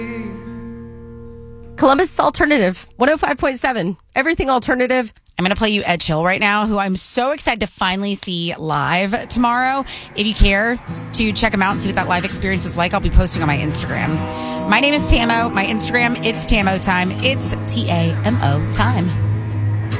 Columbus Alternative, 105.7. Everything alternative. I'm going to play you Ed Chill right now, who I'm so excited to finally see live tomorrow. If you care to check him out and see what that live experience is like, I'll be posting on my Instagram. My name is Tamo. My Instagram, it's Tamo Time. It's TAMO time.